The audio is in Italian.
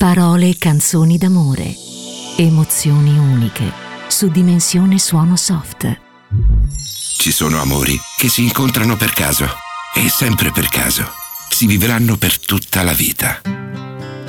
Parole e canzoni d'amore. Emozioni uniche su Dimensione Suono Soft. Ci sono amori che si incontrano per caso e sempre per caso si vivranno per tutta la vita.